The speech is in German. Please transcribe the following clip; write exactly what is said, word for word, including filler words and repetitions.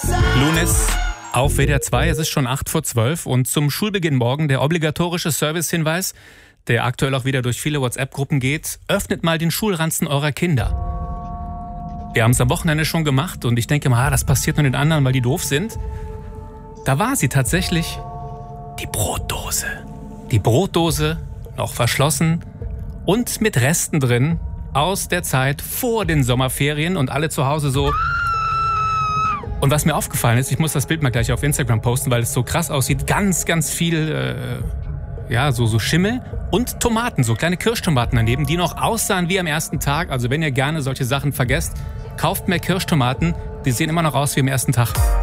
Lunis auf W D R zwei, es ist schon acht vor zwölf und zum Schulbeginn morgen der obligatorische Servicehinweis, der aktuell auch wieder durch viele WhatsApp-Gruppen geht: Öffnet mal den Schulranzen eurer Kinder. Wir haben es am Wochenende schon gemacht und ich denke mal, das passiert nur den anderen, weil die doof sind. Da war sie tatsächlich, die Brotdose. Die Brotdose, noch verschlossen und mit Resten drin aus der Zeit vor den Sommerferien und alle zu Hause so. Und was mir aufgefallen ist, ich muss das Bild mal gleich auf Instagram posten, weil es so krass aussieht, ganz, ganz viel, äh, ja, so, so Schimmel und Tomaten, so kleine Kirschtomaten daneben, die noch aussahen wie am ersten Tag. Also wenn ihr gerne solche Sachen vergesst, kauft mehr Kirschtomaten, die sehen immer noch aus wie am ersten Tag.